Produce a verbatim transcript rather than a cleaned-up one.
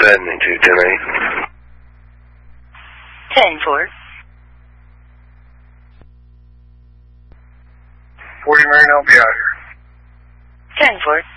seventy-two, ten eight. ten four. forty Marine, I'll be out here. ten four.